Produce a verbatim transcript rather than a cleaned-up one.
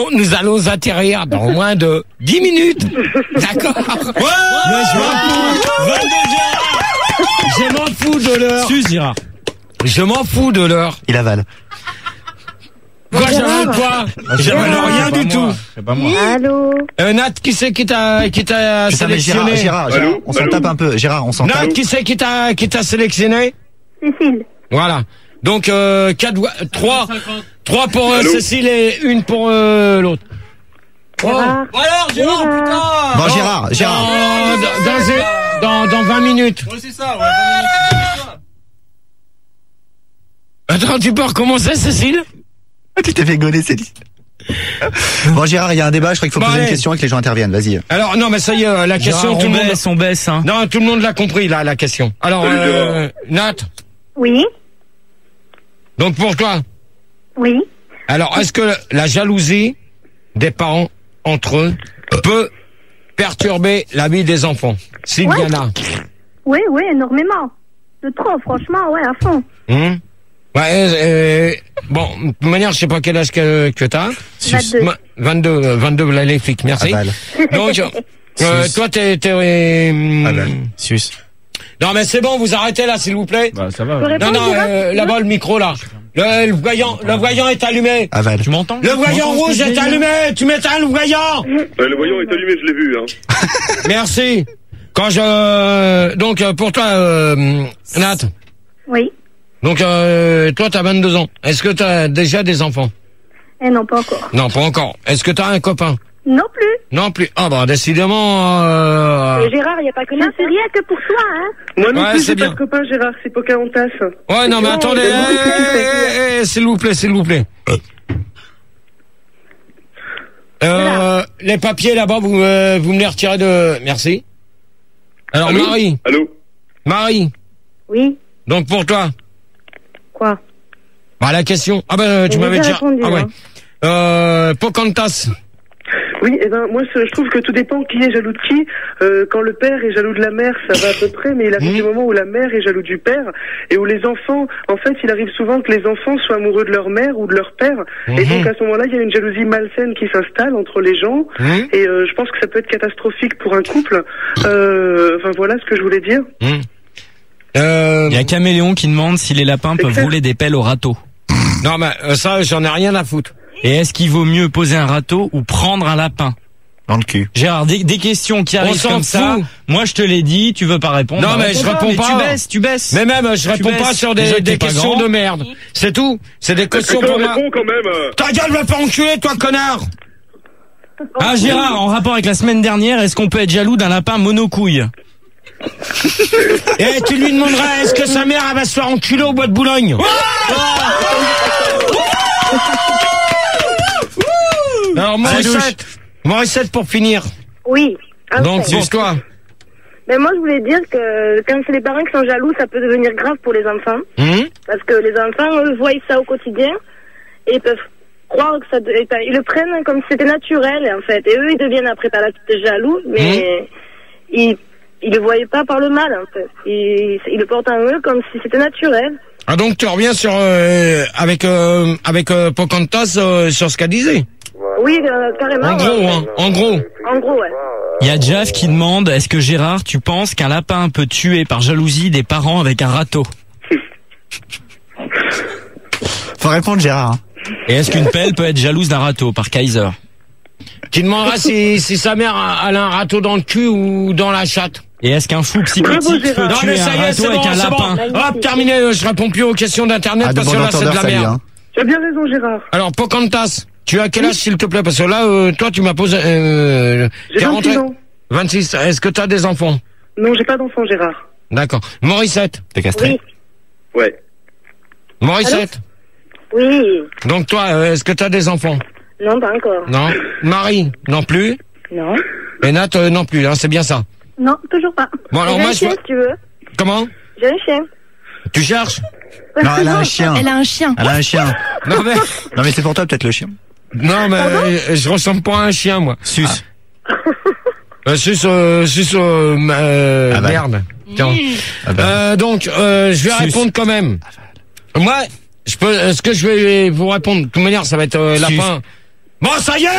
nous allons atterrir dans moins de dix minutes. D'accord. Ouais, mais je m'en fous. vingt-deux Gérard. Je m'en fous de l'heure. Sus, Gérard. Je m'en fous de l'heure. Il avale. Quoi, j'avale quoi? J'avale rien du tout. C'est pas moi. Allô? Euh, Nat, qui c'est qui t'a, qui t'a Putain, mais Gérard, sélectionné? Gérard, Gérard, Allô on s'en Allô tape un peu. Gérard, on s'en Nat, tape. qui c'est qui t'a, qui t'a sélectionné? Cécile. Voilà. Donc, euh, quatre, trois, trois pour euh, Allô Cécile et une pour euh, l'autre. Gérard. Oh. Alors, Gérard, Gérard. putain! Bon, Gérard, Gérard. Dans, dans, dans, dans vingt minutes. Ouais, c'est ça, ouais, vingt minutes, c'est ça. Attends, tu peux recommencer, Cécile? Ah, tu t'es fait gauler, c'est dit. Bon, Gérard, il y a un débat, je crois qu'il faut Bon, poser allez. une question et que les gens interviennent, vas-y. Alors, non, mais ça y est, euh, la question, Gérard, tout on le monde... baisse, on baisse, hein. Non, tout le monde l'a compris, là, la question. Alors, Salut, euh, Nat, Oui. donc pour toi, Oui. alors, est-ce que la jalousie des parents entre eux peut perturber la vie des enfants? S'il y en a. Oui, oui, énormément. De trop, franchement, ouais, à fond. Hum? Ouais, euh, bon, de toute manière, je sais pas quel âge que, que t'as. vingt-deux. Ma- vingt-deux, vingt-deux, là, les flics, merci. Avale. Donc, euh, toi, t'es, t'es, euh, Avale. Sus. non, mais c'est bon, vous arrêtez là, s'il vous plaît. Bah, ça va. Faut Non, répondre, non, Gérard, euh, si tu là-bas, veux le micro, là. Le, le voyant, le voyant est allumé. Avale. Tu m'entends? Le Tu voyant m'entends ce rouge que je est dis, là allumé. Tu m'éteins le voyant. Ouais, le voyant est allumé, je l'ai vu. Hein. Merci. Quand je, donc, euh, pour toi, euh, Nat. Oui. Donc, euh, toi, t'as vingt-deux ans. Est-ce que t'as déjà des enfants? Eh non, pas encore. Non, pas encore. Est-ce que t'as un copain? Non plus. Non plus. Ah bah décidément. Euh... Gérard, il n'y a pas que ça. C'est rien que pour toi, hein. Moi non Ouais, plus, c'est j'ai bien. pas de copain, Gérard, c'est Pocahontas. Ouais, non mais Non, attendez, c'est eh, moi qui eh, fais. eh, eh, s'il vous plaît, s'il vous plaît. Euh, les papiers là-bas, vous, euh, vous me les retirez de. Merci. Alors Allô Marie, Allô Marie. Oui. Donc pour toi, Quoi? bah la question. Ah ben tu J'ai m'avais déjà déjà. répondu, Ah ouais. hein. Euh, Pocahontas. Oui, et ben moi je je trouve que tout dépend qui est jaloux de qui. Euh, quand le père est jaloux de la mère, ça va à peu près, mais il arrive Mmh. des moments où la mère est jaloux du père et où les enfants, en fait, il arrive souvent que les enfants soient amoureux de leur mère ou de leur père, et Mhm. donc à ce moment-là, il y a une jalousie malsaine qui s'installe entre les gens, Mmh. et euh, je pense que ça peut être catastrophique pour un couple. Euh, Enfin voilà ce que je voulais dire. Hum. Euh, Il y a Caméléon qui demande si les lapins peuvent clair. rouler des pelles au râteau. non mais euh, ça, j'en ai rien à foutre. Et est-ce qu'il vaut mieux poser un râteau ou prendre un lapin? Dans le cul. Gérard, des, des questions qui On arrivent s'en comme ça. fout. Moi, je te l'ai dit, tu veux pas répondre. Non, bah, mais je réponds réponds pas. Tu baisses, tu baisses. Mais même, je réponds pas baisses. sur Déjà des, que des t'es pas questions grand. de merde. C'est tout. C'est des questions Putain, pour moi. réponds quand même. euh. Ta gueule, va pas enculer, toi, connard. Ah, Gérard, en rapport avec la semaine dernière, est-ce qu'on peut être jaloux d'un lapin monocouille? Et tu lui demanderas, est-ce que sa mère, elle va se faire enculer au bois de Boulogne? Alors, Morissette. Morissette, pour finir. Oui. Ah, Donc, ouais. c'est toi. Mais moi, je voulais dire que quand c'est les parents qui sont jaloux, ça peut devenir grave pour les enfants. Hum? Parce que les enfants, eux, voient ça au quotidien et ils peuvent croire que ça... et ça- Ils le prennent comme si c'était naturel, en fait. Et eux, ils deviennent après par la suite jaloux, mais ils ils le voyaient pas par le mal, en fait. Ils, ils le portent en eux comme si c'était naturel. Ah, donc, tu reviens sur, euh, avec, euh, avec, euh, Pocahontas, euh, sur ce qu'elle disait. Oui, euh, carrément. En gros, ouais. hein. En gros. En gros, ouais. Il y a Jaff qui demande, est-ce que Gérard, tu penses qu'un lapin peut tuer par jalousie des parents avec un râteau? Faut répondre, Gérard. hein. Et est-ce qu'une pelle peut être jalouse d'un râteau par Kaiser? Tu demanderas si, si sa mère a, elle a un râteau dans le cul ou dans la chatte. Et est-ce qu'un fou psychotique Bravo, peut Gérard. Non, tuer mais ça un y est, râteau c'est avec bon, un c'est lapin? bon. Hop, terminé, je réponds plus aux questions d'internet Ah, de parce bon que là, c'est de entendeur, la salut. merde. Hein. Tu as bien raison, Gérard. Alors, Pocahontas, tu as quel âge, s'il te plaît? Parce que là, euh, toi, tu m'as posé, euh, J'ai t'es rentré- vingt-six ans. vingt-six. Est-ce que tu as des enfants? Non, j'ai pas d'enfant, Gérard. D'accord. Morissette. T'es castré. Oui. Ouais. Morissette. Oui. Donc, toi, euh, est-ce que tu as des enfants? Non, pas encore. Non. Marie, non plus. Non. Et Nat, euh, non plus, hein, c'est bien ça. Non, toujours pas. Bon, alors J'ai moi, un je chien, vois- si tu veux. Comment? J'ai un chien. Tu cherches? Non, elle a un chien. Elle a un chien. Elle a un chien. Non, mais, Non, mais c'est pour toi, peut-être, le chien. non, mais, euh, je ressemble pas à un chien, moi. Sus. Euh, sus, euh, sus, euh, euh, Ah bah. merde. Tiens. Ah bah. Euh, donc, euh, je vais Sus. répondre quand même. Moi, je peux, est-ce que je vais vous répondre? De toute manière, ça va être euh, la Sus. fin. Bon, ça y est!